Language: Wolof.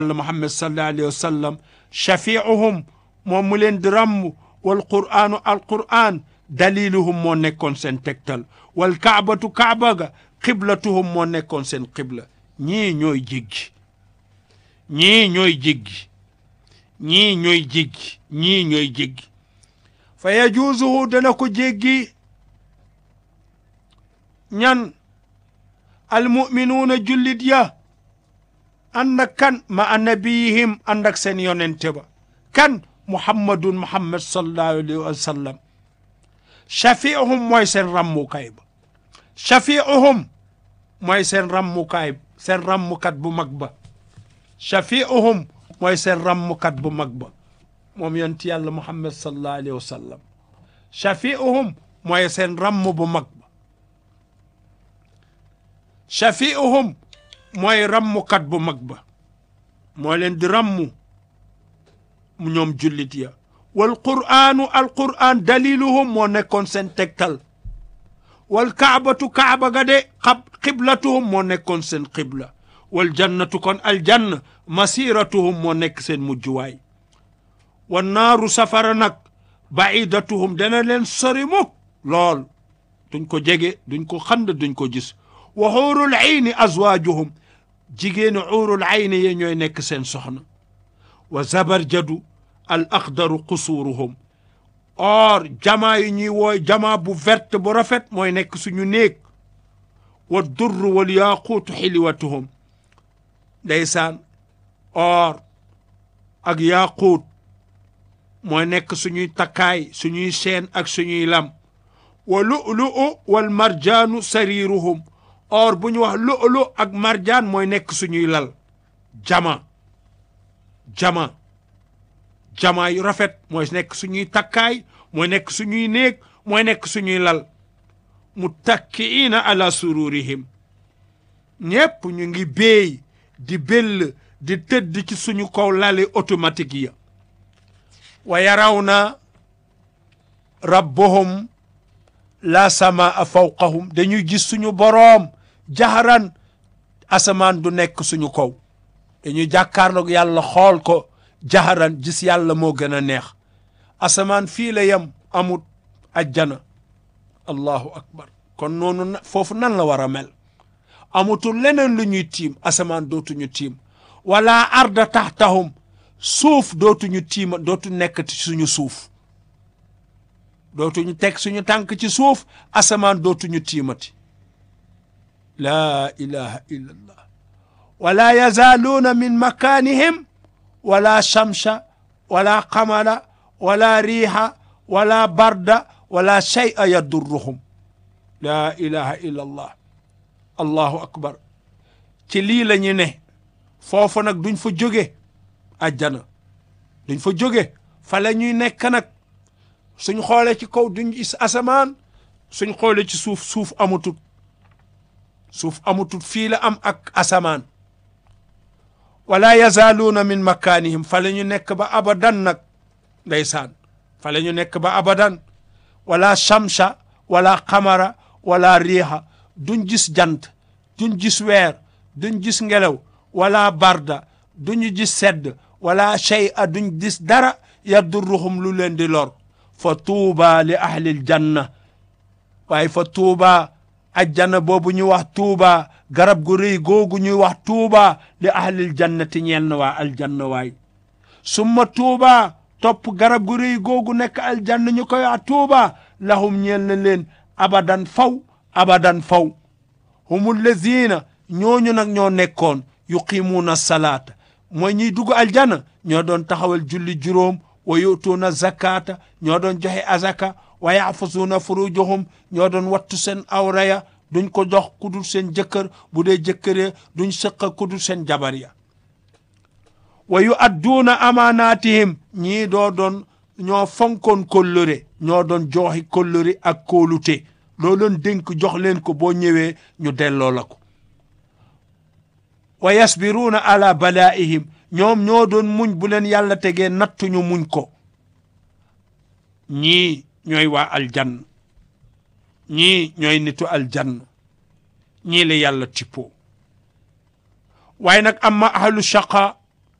Muhammad sallallahu alayhi wa sallam shafiuhum moom mu leen di ràmm wal qur'aanu alqur'an daliluhum moo nekkoon seen tegtal wal kaabatu kaaba ga qiblatuhum moo nekkoon seen qibla ñii ñooy jéggi ñii ñooy jéggi ñii ñooy jéggi ñii ñooy jéggi fa yajuuzuhu dana ko jéggi ñan almuminuuna jullit ya ànd ak kan ma annabiyihim ànd ak seen yonente ba kan muhammad sallallahu alayhi wa sallam shafiuhum mooy seen ràmmukaay ba shafiuhum mooy seen ràmmukaay seen ràmmukat bu mag ba shafiuhum mooy seen ràmmukat bu mag ba moom yonent yàlla muhammad sallallahu alayhi wa sallam shafiuhum mooy seen ràmm bu mag ba shafiuhum mooy ràmmukat bu mag ba moo leen di ràmmu ñoom jullit ya wal qur'aanu alqur'an daliluhum moo nekkoon seen tegtal wal kaabatu kaaba ga de qiblatuhum moo nekkoon seen qibla wal jannatu kon aljanna masiratuhum moo nekk seen mujjuwaay wan naaru safara nag baidatuhum dana leen sori mukk lool duñ ko jege duñ ko xand duñ ko gis wa xuurul ayni azwaajuhum jigéeni xuurul ayni ye ñooy nekk seen soxna wa zabarjadu al axdaru qusuuruhum or jamaa yi ñuy wooy jamaa bu verte bu rafet mooy nekk suñu néeg wa durr wal yaaquutu xiliwatuhum ndeysaan or ak yaaquut mooy nekk suñuy takkaay suñuy seen ak suñuy lam wa lu'lu'u wal marjaanu sariiruhum or bu ñu wax lu'lu ak marjaan mooy nekk suñuy lal jama yu rafet mooy nekk suñuy takkaay mooy nekk suñuy néeg mooy nekk suñuy lal muttakkiina ala sururihim ñépp ñu ngi béey di bell di tëdd ci suñu kaw lali automatique ya wa yarawna rabbahum la samaa fawqahum dañuy gis suñu boroom jaharan asamaan du nekk suñu kaw dañuy jàkkaarloog yàlla xool ko jaharan gis yàlla moo gën a neex asamaan fii la yem amut ajjana allahu akbar kon noonu foofu nan la war a mel amutul leneen lu ñuy tiim asamaan dootuñu tiim wala arda taxtahum suuf dootuñu tiima dootu nekk ci suñu suuf dootuñu teg suñu tànk ci suuf asamaan dootuñu tiimati laa ilaha illa allah wala yazaaluuna min makaanihim wala shamsa wala qamara wala riiha wala barda wala shay'a yadurruhum laa ilaha illa allah allahu akbar ci lii la ñu ne foofu nag duñ fa jóge ajjana duñ fa jóge fa la ñuy nekk nag suñ xoolee ci kaw duñ gis asamaan suñ xoolee ci suuf suuf amutut fii la am ak asamaan wala yazaaluuna min makaanihim fa la ñu nekk ba abadan nag ndeysaan fa la ñu nekk ba abadan wala shamsa wala qamara wala riiha duñ gis jant duñ gis weer duñ gis ngelaw wala barda duñu gis sedd wala shay'a duñ gis dara yadurruhum lu leen di lor fa tuuba li ahlil janna waaye fa tuuba ajjana boobu ñu wax tuuba garab gu rëy googu ñuy wax tuuba li ahlil jannati ñeel na waa aljanna waay summa tuuba topp garab gu rëy googu nekk aljanna ñu koy wax tuuba lahum ñeel na leen abadan faw humul lazina ñooñu nag ñoo nekkoon yuqimuuna salaata mooy ñiy dugg aljanna ñoo doon taxawal julli juróom wa yutuuna zakata ñoo doon joxe azaka wa yaxfasuuna furujahum ñoo doon wattu seen awra ya duñ ko jox kudul seen jëkkër bu dee jëkkëree duñ sëqa kudul seen jabar ya wa yuadduuna amaanaatihim ñii ñoo fonkoon kóllëre ñoo doon joxi kóllëre ak kóolute loo doon dénk jox leen ko boo ñëwee ñu delloo la ko wa yasbiruuna ala balaa'ihim ñoom ñoo doon muñ bu leen yàlla tegee nattu ñu muñ ko ñii ñooy waa aljanna ñii ñooy nitu aljanna ñii la yàlla tippoo waaye nag amma ahlu shaqa